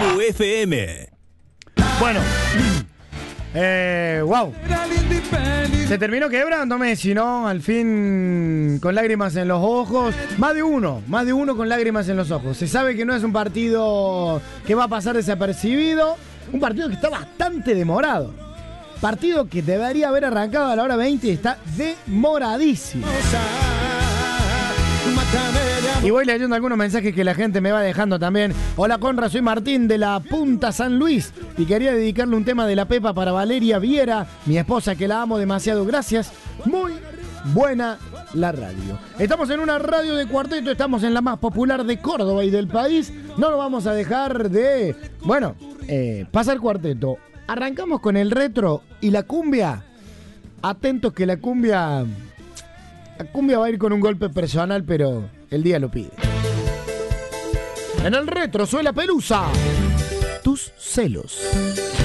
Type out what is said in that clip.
Papu FM. Bueno, wow. Se terminó quebrándome, si no, al fin con lágrimas en los ojos. Más de uno con lágrimas en los ojos. Se sabe que no es un partido que va a pasar desapercibido. Un partido que está bastante demorado. Partido que debería haber arrancado a la hora 20 y está demoradísimo. Y voy leyendo algunos mensajes que la gente me va dejando también. Hola Conra, soy Martín de la Punta San Luis y quería dedicarle un tema de La Pepa para Valeria Viera, mi esposa, que la amo demasiado. Gracias. Muy buena la radio. Estamos en una radio de cuarteto, estamos en la más popular de Córdoba y del país. No lo vamos a dejar de... Bueno, pasa el cuarteto. Arrancamos con el retro y la cumbia. Atentos que la cumbia va a ir con un golpe personal, pero el día lo pide. En el retro, Suela Pelusa. Tus celos.